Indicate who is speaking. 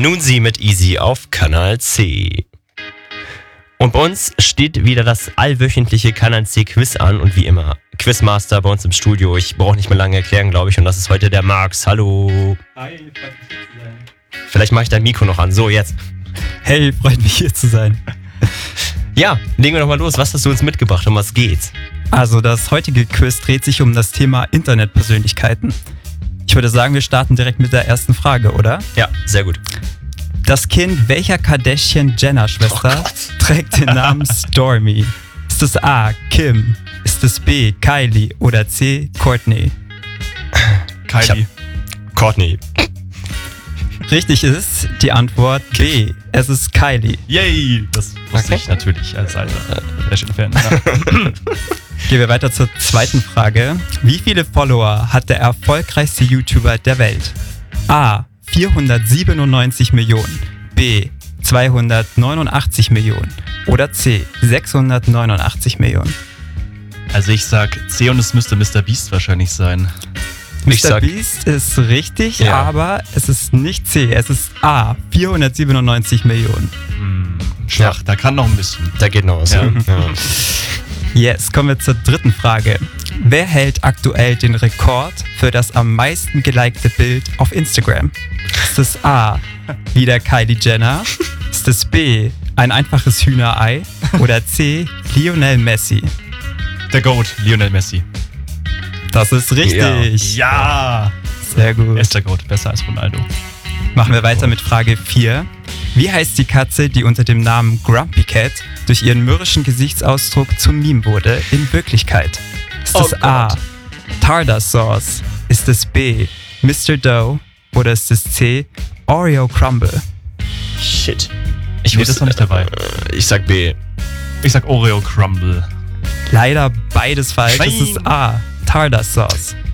Speaker 1: Nun sie mit Easy auf Kanal C. Und bei uns steht wieder das allwöchentliche Kanal C Quiz an und wie immer Quizmaster bei uns im Studio. Ich brauche nicht mehr lange erklären, glaube ich, und das ist heute der Max. Hallo.
Speaker 2: Hi, freut mich hier zu sein.
Speaker 1: Vielleicht mache ich dein Mikro noch an. So, jetzt.
Speaker 2: Hey, freut mich hier zu sein.
Speaker 1: Ja, legen wir doch mal los. Was hast du uns mitgebracht? Um was geht's?
Speaker 2: Also das heutige Quiz dreht sich um das Thema Internetpersönlichkeiten. Ich würde sagen, wir starten direkt mit der ersten Frage, oder?
Speaker 1: Ja, sehr gut.
Speaker 2: Das Kind welcher Kardashian-Jenner-Schwester trägt den Namen Stormi? Ist es A. Kim? Ist es B. Kylie? Oder C. Kourtney?
Speaker 3: Kylie.
Speaker 1: Courtney.
Speaker 2: Richtig ist die Antwort B. Es ist Kylie.
Speaker 3: Yay! Das wusste ich natürlich als alter Kardashian-Fan. Ja.
Speaker 2: Gehen wir weiter zur zweiten Frage. Wie viele Follower hat der erfolgreichste YouTuber der Welt? A. 497 Millionen. B. 289 Millionen. Oder C. 689 Millionen.
Speaker 3: Also ich sag C und es müsste Mr. Beast wahrscheinlich sein.
Speaker 2: Mr. Beast ist richtig,
Speaker 1: Ja.
Speaker 2: aber es ist nicht C. Es ist A. 497 Millionen.
Speaker 3: Schwach,
Speaker 1: Ja.
Speaker 3: da kann noch ein bisschen.
Speaker 1: Da geht noch was.
Speaker 3: Ja.
Speaker 1: Ja.
Speaker 2: Yes, kommen wir zur dritten Frage. Wer hält aktuell den Rekord für das am meisten gelikte Bild auf Instagram? Ist es A. wieder Kylie Jenner? Ist es B. ein einfaches Hühnerei? Oder C. Lionel Messi?
Speaker 3: Der GOAT, Lionel Messi.
Speaker 2: Das ist richtig.
Speaker 3: Ja!
Speaker 2: Sehr gut.
Speaker 3: Er ist der GOAT, besser als Ronaldo.
Speaker 2: Machen wir weiter mit Frage 4. Wie heißt die Katze, die unter dem Namen Grumpy Cat durch ihren mürrischen Gesichtsausdruck zum Meme wurde, in Wirklichkeit? Ist es A. Tartar Sauce? Ist es B. Mr. Doe? Oder ist es C. Oreo Crumble?
Speaker 1: Shit.
Speaker 3: Ich wusste das noch nicht dabei.
Speaker 1: Ich sag B.
Speaker 3: Ich sag Oreo Crumble.
Speaker 2: Leider beides falsch. Es
Speaker 3: Nein.
Speaker 2: ist A. Tartar Sauce.